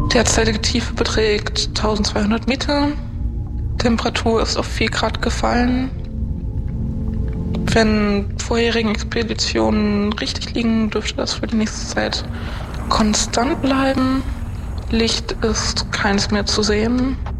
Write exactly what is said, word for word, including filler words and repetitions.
Derzeitige Tiefe beträgt eintausendzweihundert Meter. Temperatur ist auf vier Grad gefallen. Wenn vorherigen Expeditionen richtig liegen, dürfte das für die nächste Zeit konstant bleiben. Licht ist keins mehr zu sehen.